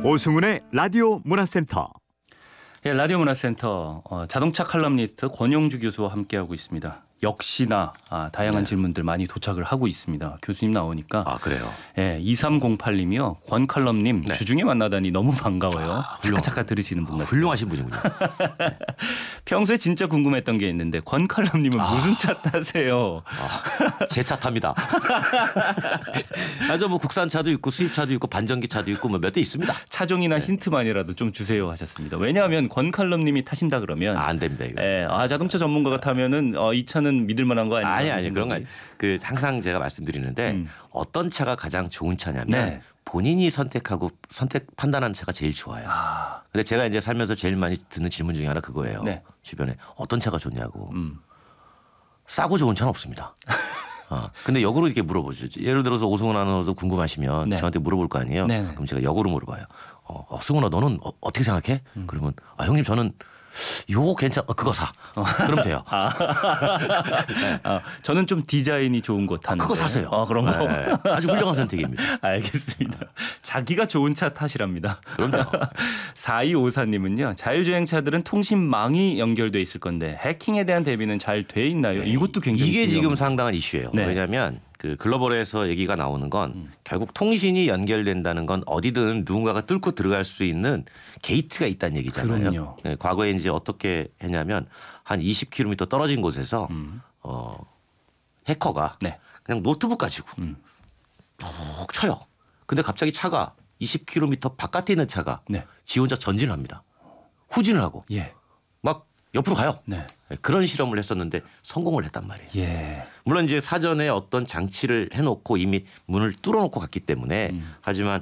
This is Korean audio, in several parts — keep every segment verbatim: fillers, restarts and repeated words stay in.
오승훈의 라디오 문화센터. 예, 라디오 문화센터 어, 자동차 칼럼니스트 권영주 교수와 함께하고 있습니다. 역시나 아, 다양한 네. 질문들 많이 도착을 하고 있습니다. 교수님 나오니까. 아 그래요? 예, 이삼공팔님이요. 권 칼럼님 네. 주중에 만나다니 너무 반가워요. 아, 차카차카 들으시는 분 아, 같아요. 훌륭하신 분이군요. 네. 평소에 진짜 궁금했던 게 있는데 권 칼럼님은 아. 무슨 차 타세요? 아, 제 차 탑니다. 아저 뭐 국산차도 있고 수입차도 있고 반전기차도 있고 뭐 몇 대 있습니다. 차종이나 네. 힌트만이라도 좀 주세요 하셨습니다. 왜냐하면 권 칼럼님이 타신다 그러면 아, 안 됩니다 이거. 예, 아 자동차 전문가가 타면은 어, 이 차는 믿을 만한 거 아니에요? 아니 아니 그런 거 아니. 그 항상 제가 말씀드리는데 음. 어떤 차가 가장 좋은 차냐면 네. 본인이 선택하고 선택 판단하는 차가 제일 좋아요. 아. 근데 제가 이제 살면서 제일 많이 듣는 질문 중에 하나 그거예요. 네. 주변에 어떤 차가 좋냐고. 음. 싸고 좋은 차는 없습니다. 어, 근데 역으로 이렇게 물어보죠. 예를 들어서 오승훈 아나운서도 궁금하시면 네. 저한테 물어볼 거 아니에요. 네네. 그럼 제가 역으로 물어봐요. 어, 어 승훈아 너는 어, 어떻게 생각해? 음. 그러면 아 형님 저는 요거 괜찮. 어, 그거 사. 어. 그럼 돼요. 아. 네. 아, 저는 좀 디자인이 좋은 거 타는데. 그거 사세요. 아, 그런 거. 네, 아주 훌륭한 선택입니다. 알겠습니다. 자기가 좋은 차 타시랍니다. 그럼요. 사이오사님은요. 자율주행차들은 통신망이 연결돼 있을 건데 해킹에 대한 대비는 잘 돼 있나요? 네. 이것도 굉장히 이게 지금 중요합니다. 상당한 이슈예요. 네. 왜냐하면 그 글로벌에서 얘기가 나오는 건 음. 결국 통신이 연결된다는 건 어디든 누군가가 뚫고 들어갈 수 있는 게이트가 있다는 얘기잖아요. 그럼요. 네, 과거에 이제 어떻게 했냐면 한 이십 킬로미터 떨어진 곳에서 음. 어, 해커가 네. 그냥 노트북 가지고 음. 푹 쳐요. 근데 갑자기 차가 이십 킬로미터 바깥에 있는 차가 네. 지 혼자 전진을 합니다. 후진을 하고 예. 막 옆으로 가요. 네. 그런 실험을 했었는데 성공을 했단 말이에요. 예. 물론 이제 사전에 어떤 장치를 해놓고 이미 문을 뚫어놓고 갔기 때문에 음. 하지만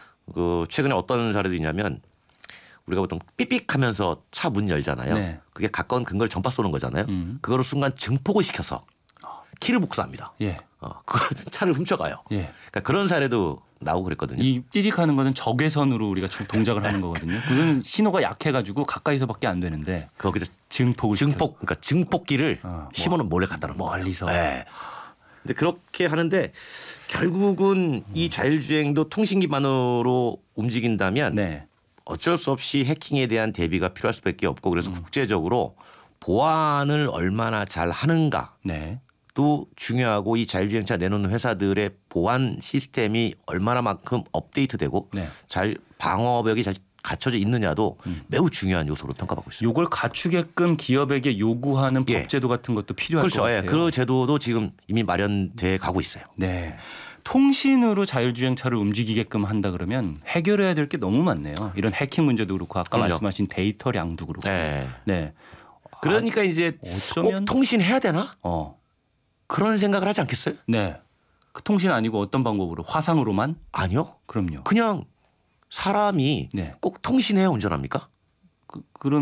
그 최근에 어떤 사례도 있냐면 우리가 보통 삑삑하면서 차 문 열잖아요. 네. 그게 가까운 근거를 전파 쏘는 거잖아요. 음. 그거를 순간 증폭을 시켜서 키를 복사합니다. 예. 어, 그걸 차를 훔쳐가요. 예. 그러니까 그런 사례도 나오고 그랬거든요. 이 띠릭하는 거는 적외선으로 우리가 주- 동작을 하는 거거든요. 그건 신호가 약해가지고 가까이서밖에 안 되는데 거기다 증폭을 증폭, 그러니까 증폭기를 어, 심어놓은 몰래 갖다 놓은 거예요. 멀리서. 네. 근데 그렇게 하는데 결국은 이 자율주행도 통신 기반으로 움직인다면 네. 어쩔 수 없이 해킹에 대한 대비가 필요할 수밖에 없고 그래서 음. 국제적으로 보안을 얼마나 잘 하는가 네. 도 중요하고 이 자율주행차 내놓는 회사들의 보안 시스템이 얼마나만큼 업데이트되고 네. 잘 방어벽이 잘 갖춰져 있느냐도 음. 매우 중요한 요소로 평가받고 있습니다. 요걸 갖추게끔 기업에게 요구하는 예. 법제도 같은 것도 필요할 그렇죠. 것 예. 같아요. 그 제도도 지금 이미 마련돼 가고 있어요. 네. 통신으로 자율주행차를 움직이게끔 한다 그러면 해결해야 될 게 너무 많네요. 이런 해킹 문제도 그렇고 아까 그럼요. 말씀하신 데이터량도 그렇고. 네. 네. 그러니까 이제 어쩌면 꼭 통신해야 되나? 어. 그런 생각을 하지 않겠어요? 네. 그 통신 아니고 어떤 방법으로 화상으로만? 아니요. 그럼요. 그냥 사람이 네. 꼭 통신해야 운전합니까? 그, 그럼